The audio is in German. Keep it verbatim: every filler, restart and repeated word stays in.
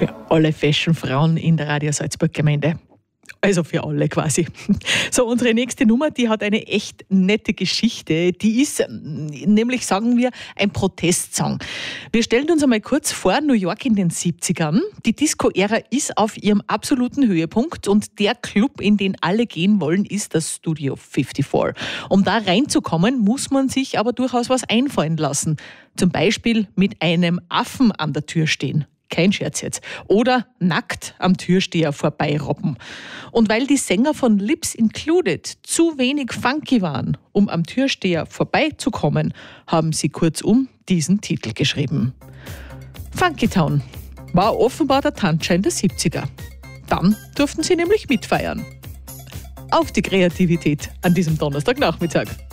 Für alle Fashion-Frauen in der Radio Salzburg-Gemeinde. Also für alle quasi. So, unsere nächste Nummer, die hat eine echt nette Geschichte. Die ist nämlich, sagen wir, ein Protestsong. Wir stellen uns einmal kurz vor, New York in den siebzigern. Die Disco-Ära ist auf ihrem absoluten Höhepunkt und der Club, in den alle gehen wollen, ist das Studio vierundfünfzig. Um da reinzukommen, muss man sich aber durchaus was einfallen lassen. Zum Beispiel mit einem Affen an der Tür stehen. Kein Scherz jetzt. Oder nackt am Türsteher vorbeirobben. Und weil die Sänger von Lips Included zu wenig funky waren, um am Türsteher vorbeizukommen, haben sie kurzum diesen Titel geschrieben. Funky Town war offenbar der Tanzschein der siebziger. Dann durften sie nämlich mitfeiern. Auf die Kreativität an diesem Donnerstagnachmittag.